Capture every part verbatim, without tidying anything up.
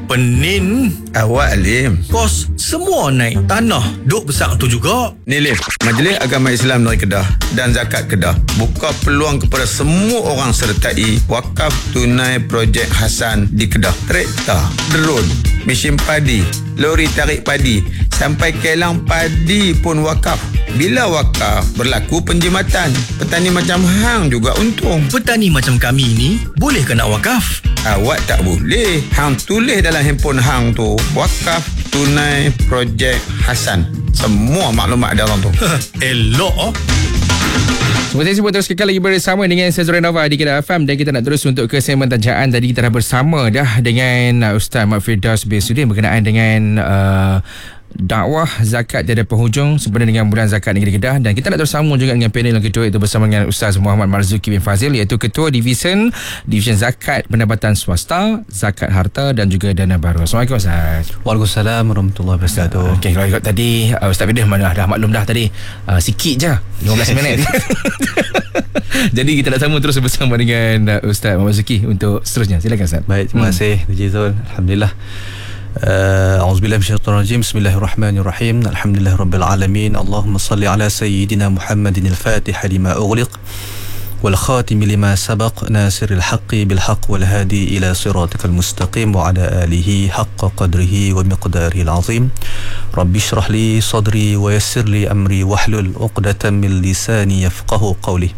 Penin. Awak Lim. Kos semua naik. Tanah duk besar tu juga. Ni Lim, Majlis Agama Islam Negeri Kedah dan Zakat Kedah buka peluang kepada semua orang sertai wakaf tunai projek Hasan di Kedah. Traktor, drone, mesin padi, lori tarik padi, sampai kelang padi pun wakaf. Bila wakaf, berlaku penjimatan. Petani macam hang juga untung. Petani macam kami ni boleh ke nak wakaf? Awak tak boleh. Hang tulis dalam handphone hang tu, wakaf tunai projek Hasan. Semua maklumat ada orang tu. Elok oh. Terima kasih buat terus kekal lagi bersama dengan saya Zoran Nova di Kedah F M, dan kita nak terus untuk ke segmen tajaan. Tadi kita dah bersama dah dengan uh, Ustaz Mat Firdaus bin Sudin berkenaan dengan uh, dakwah zakat tiada penghujung sempena dengan bulan zakat negeri Kedah, dan kita nak terus sambung juga dengan panel yang kedua, iaitu bersama dengan Ustaz Muhammad Marzuki bin Fazil, iaitu Ketua Division Division Zakat Pendapatan Swasta, Zakat Harta dan juga Dana Baru. Assalamualaikum Ustaz. Waalaikumsalam warahmatullahi wabarakatuh. Okey, kalau ikut tadi uh, Ustaz Firdaus mana dah maklum dah tadi uh, sikit je lima belas minit. Jadi kita nak sambung terus bersama dengan uh, Ustaz Muhammad Marzuki untuk seterusnya. Silakan Ustaz. Baik, terima kasih D J Zul. Alhamdulillah. A'udzubillahi minasyaitonirrajim. Bismillahirrahmanirrahim. Alhamdulillahirabbil alamin. Allahumma salli ala sayyidina Muhammadin al-Fatih lima ughliq wal khatim lima sabaq nasiril haqqi bil haqq wal hadi ila siratikal mustaqim wa ala alihi haqqa qadrihi wa miqdarihil azim. Rabbi shrah li sadri wa yassir li amri wahlul 'uqdatam min lisani yafqahu qawli.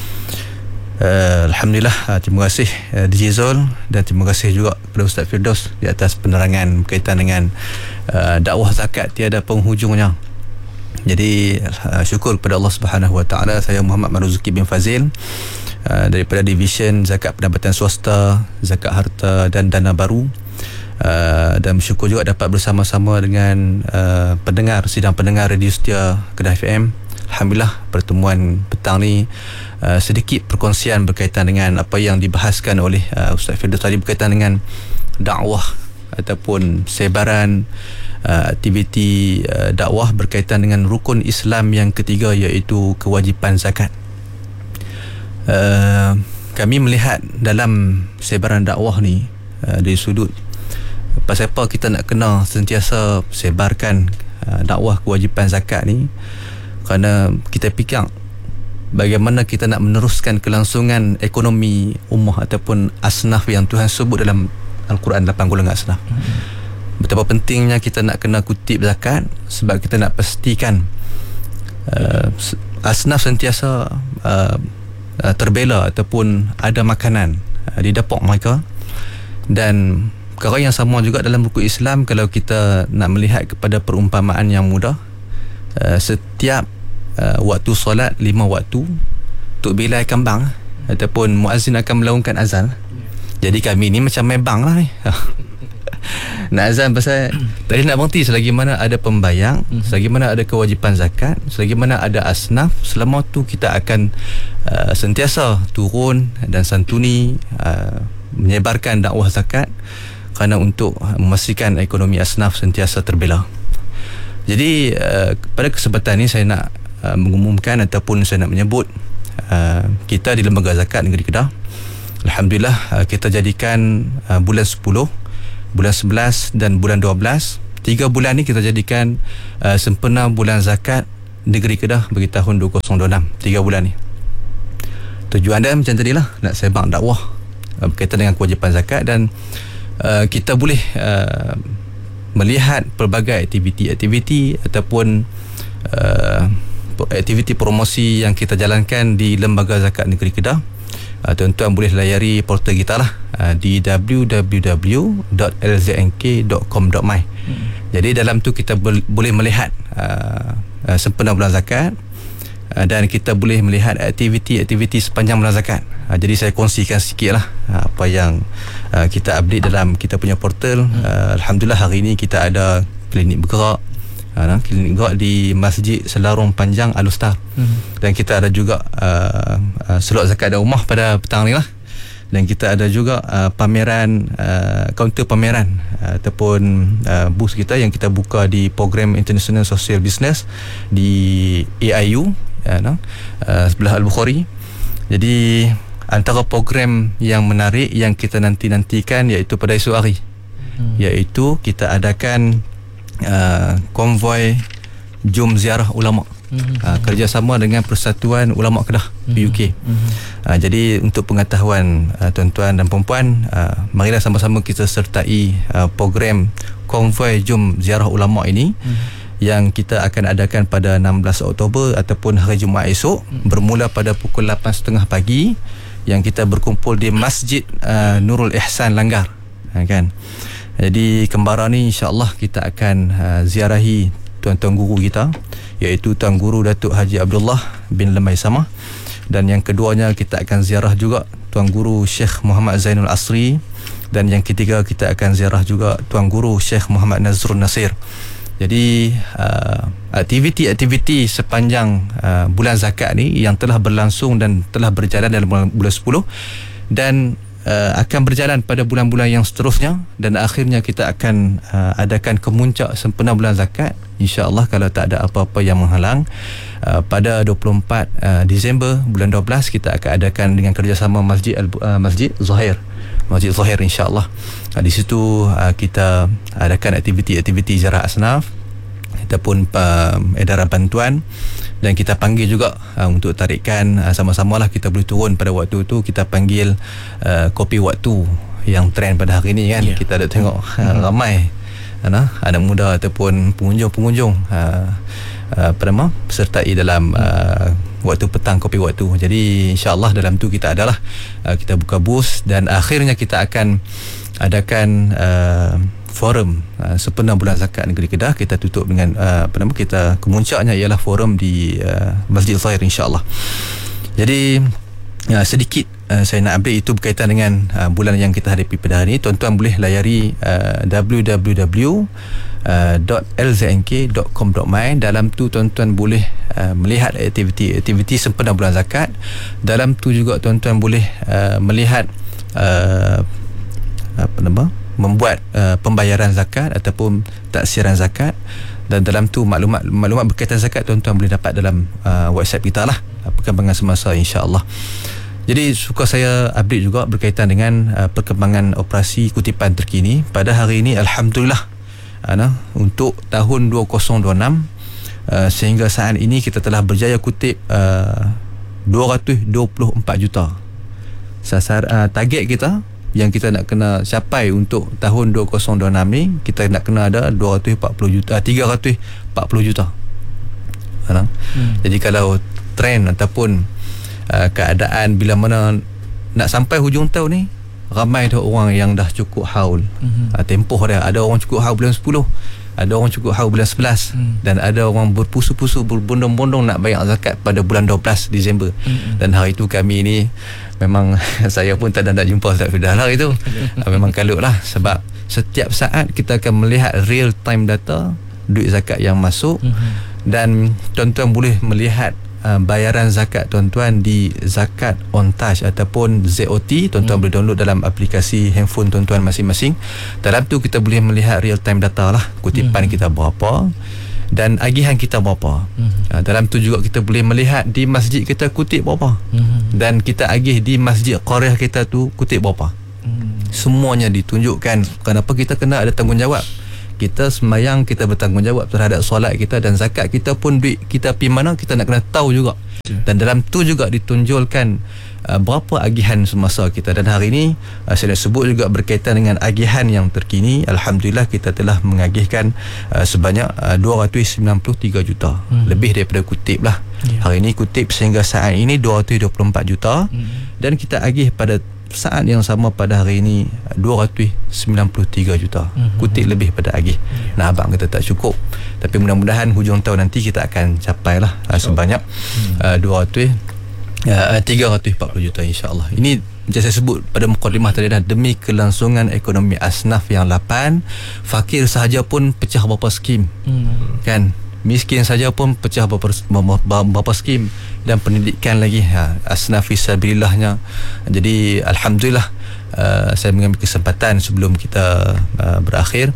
Uh, Alhamdulillah, uh, terima kasih uh, D J Zul, dan terima kasih juga kepada Ustaz Firdaus di atas penerangan berkaitan dengan uh, dakwah zakat tiada penghujungnya. Jadi uh, syukur kepada Allah Subhanahu Wa Taala, saya Muhammad Marzuki bin Fazil uh, daripada Division Zakat Pendapatan Swasta, Zakat Harta dan Dana Baru, uh, dan bersyukur juga dapat bersama-sama dengan uh, pendengar sidang pendengar Radio Setia Kedah F M. Alhamdulillah, pertemuan petang ni uh, sedikit perkongsian berkaitan dengan apa yang dibahaskan oleh uh, Ustaz Firdaus tadi berkaitan dengan dakwah ataupun sebaran uh, aktiviti uh, dakwah berkaitan dengan rukun Islam yang ketiga, iaitu kewajipan zakat. Uh, kami melihat dalam sebaran dakwah ni uh, dari sudut pasal apa kita nak kena sentiasa sebarkan uh, dakwah kewajipan zakat ni, kerana kita fikir bagaimana kita nak meneruskan kelangsungan ekonomi ummah ataupun asnaf yang Tuhan sebut dalam Al-Quran, lapan golongan asnaf. Betapa pentingnya kita nak kena kutip zakat, sebab kita nak pastikan uh, asnaf sentiasa uh, uh, terbela ataupun ada makanan uh, di dapur mereka. Dan perkara yang sama juga dalam buku Islam, kalau kita nak melihat kepada perumpamaan yang mudah, uh, setiap uh, waktu solat lima waktu, Tok Bilal kambang ataupun muazzin akan melaungkan azan. Jadi kami ni macam membang lah ni. Nak azan pasal tadi nak berhenti selagi mana ada pembayang, selagi mana ada kewajipan zakat, selagi mana ada asnaf, selama tu kita akan uh, sentiasa turun dan santuni uh, menyebarkan dakwah zakat, kerana untuk memastikan ekonomi asnaf sentiasa terbela. Jadi uh, pada kesempatan ni saya nak uh, mengumumkan ataupun saya nak menyebut uh, kita di Lembaga Zakat Negeri Kedah, Alhamdulillah, uh, kita jadikan uh, bulan sepuluh, bulan sebelas dan bulan dua belas, tiga bulan ni kita jadikan uh, sempena bulan zakat Negeri Kedah bagi tahun dua ribu dua puluh enam. Tiga bulan ni tujuan dia macam tadilah, nak sebar dakwah uh, berkaitan dengan kewajipan zakat, dan uh, kita boleh uh, melihat pelbagai aktiviti-aktiviti ataupun uh, aktiviti promosi yang kita jalankan di Lembaga Zakat Negeri Kedah. Uh, tuan-tuan boleh layari portal kita lah uh, di w w w dot l z n k dot com dot my. hmm. Jadi dalam tu kita bo- boleh melihat uh, uh, sempena bulan zakat, uh, dan kita boleh melihat aktiviti-aktiviti sepanjang bulan zakat. uh, Jadi saya kongsikan sikit lah uh, apa yang uh, kita update dalam kita punya portal. hmm. uh, Alhamdulillah, hari ini kita ada klinik bergerak, uh, klinik bergerak di Masjid Selarong Panjang Al-Ustar. hmm. Dan kita ada juga uh, uh, slot zakat dan rumah pada petang ni lah. Dan kita ada juga uh, pameran, uh, kaunter pameran uh, ataupun uh, booth kita yang kita buka di program International Social Business di A I U, uh, no? uh, sebelah Al-Bukhari. Jadi antara program yang menarik yang kita nanti-nantikan iaitu pada esok hari, hmm. iaitu kita adakan uh, konvoi Jom Ziarah Ulama. Mm-hmm. Uh, kerjasama dengan Persatuan Ulama Kedah mm-hmm. U K. Mm-hmm. Uh, jadi untuk pengetahuan uh, tuan-tuan dan puan-puan, uh, marilah sama-sama kita sertai uh, program konvoi Jom Ziarah Ulama ini mm-hmm. yang kita akan adakan pada enam belas Oktober ataupun hari Jumaat esok mm-hmm. bermula pada pukul lapan tiga puluh pagi yang kita berkumpul di Masjid uh, Nurul Ihsan Langgar. Uh, kan. Jadi kembara ni insya-Allah kita akan uh, ziarahi tuan-tuan guru kita, iaitu Tuan Guru Datuk Haji Abdullah bin Lemai Samah, dan yang keduanya kita akan ziarah juga Tuan Guru Syekh Muhammad Zainul Asri, dan yang ketiga kita akan ziarah juga Tuan Guru Syekh Muhammad Nazrul Nasir. Jadi uh, aktiviti-aktiviti sepanjang uh, bulan zakat ni yang telah berlangsung dan telah berjalan dalam bulan, bulan sepuluh dan Uh, akan berjalan pada bulan-bulan yang seterusnya, dan akhirnya kita akan uh, adakan kemuncak sempena bulan zakat insya-Allah kalau tak ada apa-apa yang menghalang. Uh, pada dua puluh empat uh, Disember bulan dua belas kita akan adakan dengan kerjasama Masjid uh, Masjid Zahir Masjid Zahir insya-Allah. Uh, di situ uh, kita adakan aktiviti-aktiviti ziarah asnaf ataupun uh, edaran bantuan, dan kita panggil juga uh, untuk tarikan uh, sama-samalah kita boleh turun pada waktu tu. Kita panggil uh, kopi waktu yang trend pada hari ni kan. Yeah. Kita ada tengok uh, mm-hmm. ramai uh, anak muda ataupun pengunjung-pengunjung uh, uh, apa nama sertai dalam uh, waktu petang kopi waktu. Jadi insya-Allah dalam tu kita adalah uh, kita buka booth, dan akhirnya kita akan adakan uh, forum uh, sempena bulan zakat negeri Kedah. Kita tutup dengan uh, apa nama kita kemuncaknya ialah forum di uh, Masjid Zahir insya-Allah. Jadi uh, sedikit uh, saya nak update itu berkaitan dengan uh, bulan yang kita hadapi pada hari ini. Tuan-tuan boleh layari uh, w w w dot l z n k dot com dot my. Dalam tu tuan-tuan boleh uh, melihat aktiviti-aktiviti sempena bulan zakat. Dalam tu juga tuan-tuan boleh uh, melihat uh, apa nama membuat uh, pembayaran zakat ataupun taksiran zakat, dan dalam tu maklumat maklumat berkaitan zakat tuan-tuan boleh dapat dalam uh, WhatsApp kita lah, perkembangan semasa insya-Allah. Jadi suka saya update juga berkaitan dengan uh, perkembangan operasi kutipan terkini pada hari ini. Alhamdulillah uh, untuk tahun dua ribu dua puluh enam uh, sehingga saat ini kita telah berjaya kutip uh, dua ratus dua puluh empat juta. Sasar uh, target kita yang kita nak kena capai untuk tahun dua ribu dua puluh enam ni, kita nak kena ada dua ratus empat puluh juta, tiga ratus empat puluh juta. Hmm. Jadi kalau trend ataupun uh, keadaan bila mana nak sampai hujung tahun ni, ramai dah orang yang dah cukup haul. Hmm. Uh, tempoh dia, ada orang cukup haul bulan sepuluh, ada orang cukup haul bulan sebelas, hmm. dan ada orang berpusu-pusu berbondong-bondong nak bayar zakat pada bulan dua belas Disember. Hmm. Dan hari itu kami ni memang saya pun tak ada nak jumpa Ustaz Firdaus lah itu. Memang kalut lah, sebab setiap saat kita akan melihat real time data duit zakat yang masuk. Mm-hmm. Dan tuan-tuan boleh melihat uh, bayaran zakat tuan-tuan di Zakat On Touch ataupun Z O T. Tuan-tuan mm. boleh download dalam aplikasi handphone tuan-tuan masing-masing. Dalam tu kita boleh melihat real time data lah, kutipan mm. kita berapa dan agihan kita berapa. Mm-hmm. Uh, dalam tu juga kita boleh melihat di masjid kita kutip berapa. Mm-hmm. Dan kita agih di masjid qaryah kita tu kutip berapa. Mm. Semuanya ditunjukkan. Kenapa kita kena ada tanggungjawab? Kita sembahyang, kita bertanggungjawab terhadap solat kita, dan zakat kita pun duit kita pergi mana kita nak kena tahu juga. Dan dalam tu juga ditunjukkan uh, berapa agihan semasa kita. Dan hari ini uh, saya nak sebut juga berkaitan dengan agihan yang terkini. Alhamdulillah kita telah mengagihkan uh, sebanyak uh, dua ratus sembilan puluh tiga juta. Hmm. Lebih daripada kutip lah. Yeah. Hari ini kutip sehingga saat ini dua ratus dua puluh empat juta. Hmm. Dan kita agih pada saat yang sama pada hari ini dua ratus sembilan puluh tiga juta. Mm-hmm. Kutip lebih pada agih. Yeah. Nah, abang kata tak cukup, tapi mudah-mudahan hujung tahun nanti kita akan capai lah uh, sebanyak mm. uh, dua ratus uh, tiga ratus empat puluh juta insya-Allah. Ini macam saya sebut pada mukadimah tadi dah, demi kelangsungan ekonomi asnaf yang lapan, fakir sahaja pun pecah berapa skim. Mm. Kan? Miskin saja pun pecah berapa, berapa skim, dan pendidikan lagi ha, asnaf fisabilillahnya. Jadi alhamdulillah uh, saya mengambil kesempatan sebelum kita uh, berakhir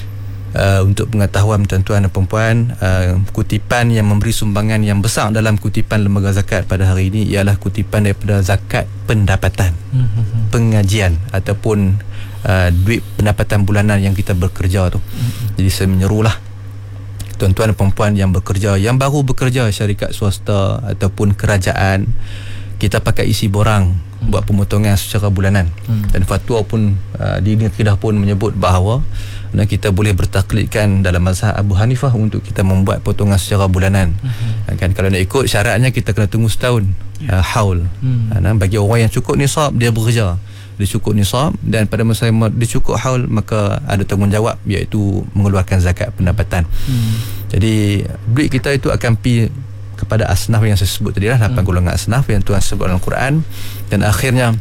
uh, untuk pengetahuan tuan-tuan dan puan-puan, uh, kutipan yang memberi sumbangan yang besar dalam kutipan lembaga zakat pada hari ini ialah kutipan daripada zakat pendapatan, mm-hmm. pengajian ataupun uh, duit pendapatan bulanan yang kita bekerja tu. Mm-hmm. Jadi saya menyerulah tuan-tuan dan perempuan yang bekerja, yang baru bekerja syarikat swasta ataupun kerajaan, kita pakai isi borang hmm. buat pemotongan secara bulanan. hmm. Dan fatwa pun uh, di Kedah pun menyebut bahawa dan kita boleh bertaklidkan dalam mazhab Abu Hanifah untuk kita membuat potongan secara bulanan. hmm. Kan kalau nak ikut syaratnya kita kena tunggu setahun yeah. uh, haul. hmm. uh, bagi orang yang cukup nisab, dia bekerja, dia cukup nisab, dan pada masa yang dia cukup haul, maka ada tanggungjawab iaitu mengeluarkan zakat pendapatan. hmm. Jadi duit kita itu akan pi kepada asnaf yang saya sebut tadi lah, lapan hmm. golongan asnaf yang Tuhan sebut dalam Quran, dan akhirnya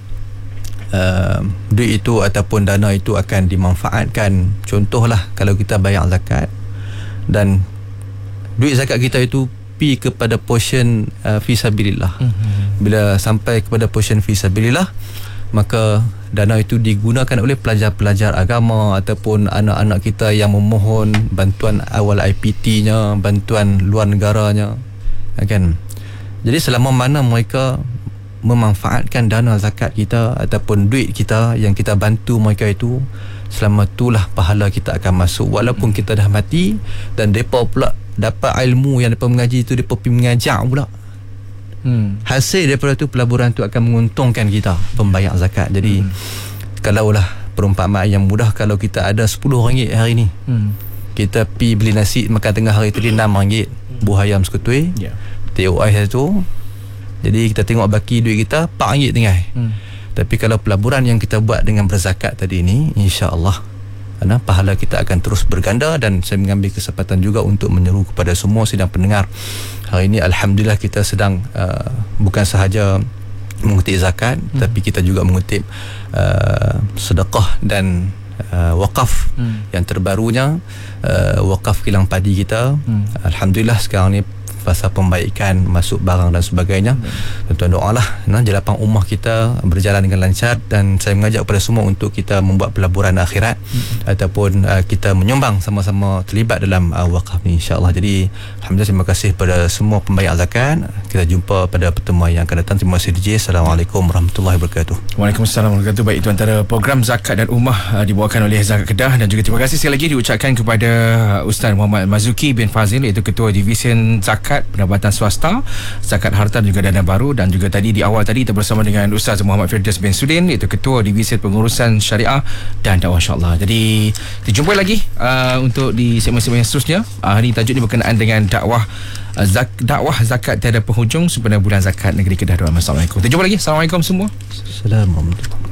uh, duit itu ataupun dana itu akan dimanfaatkan. Contohlah kalau kita bayar zakat dan duit zakat kita itu pi kepada portion uh, fisabilillah. hmm. Bila sampai kepada portion fisabilillah, maka dana itu digunakan oleh pelajar-pelajar agama ataupun anak-anak kita yang memohon bantuan awal I P T-nya, bantuan luar negaranya, kan. Jadi selama mana mereka memanfaatkan dana zakat kita ataupun duit kita yang kita bantu mereka itu, selama itulah pahala kita akan masuk. Walaupun kita dah mati dan mereka pula dapat ilmu yang mereka mengaji itu, mereka pergi mengajar pula, Hmm. hasil daripada tu pelaburan tu akan menguntungkan kita pembayar zakat. Jadi hmm. kalaulah perumpamaan yang mudah, kalau kita ada sepuluh ringgit hari ni, hmm. kita pi beli nasi makan tengah hari tadi enam ringgit, hmm. buah ayam sekutui, yeah. teh ais satu, jadi kita tengok baki duit kita empat ringgit tengah. hmm. Tapi kalau pelaburan yang kita buat dengan berzakat tadi ni, insya-Allah Ana, pahala kita akan terus berganda. Dan saya mengambil kesempatan juga untuk menyeru kepada semua sidang pendengar. Hari ini Alhamdulillah kita sedang uh, bukan sahaja mengutip zakat, hmm. tapi kita juga mengutip uh, sedekah dan uh, wakaf. hmm. Yang terbarunya uh, wakaf kilang padi kita. hmm. Alhamdulillah sekarang ni fasa pembaikan, masuk barang dan sebagainya. hmm. Tuan doalah nah, jalapan ummah kita berjalan dengan lancar, dan saya mengajak kepada semua untuk kita membuat pelaburan akhirat, hmm. ataupun uh, kita menyumbang sama-sama terlibat dalam uh, wakaf ni, insya-Allah. Jadi alhamdulillah, terima kasih kepada semua pembayar zakat. Kita jumpa pada pertemuan yang akan datang. Terima kasih D J. Assalamualaikum warahmatullahi wabarakatuh. Waalaikumsalam warahmatullahi wabarakatuh. Baik, itu antara program zakat dan ummah uh, dibawakan oleh Zakat Kedah, dan juga terima kasih sekali lagi diucapkan kepada uh, Ustaz Muhammad Mazuki bin Fazil, iaitu Ketua Divisen Zakat Pendapatan Swasta, Zakat Harta dan juga Dana Baru. Dan juga tadi di awal tadi kita bersama dengan Ustaz Muhammad Firdaus bin Sudin, iaitu Ketua Divisi Pengurusan Syariah dan Dakwah, insya-Allah. Jadi kita jumpa lagi uh, untuk di segmen-segmen yang seterusnya. Uh, hari tajuk ini berkenaan dengan dakwah uh, zak, dakwah zakat tiada penghujung sempena bulan zakat negeri Kedah. Assalamualaikum. Kita jumpa lagi. Assalamualaikum semua. Assalamualaikum.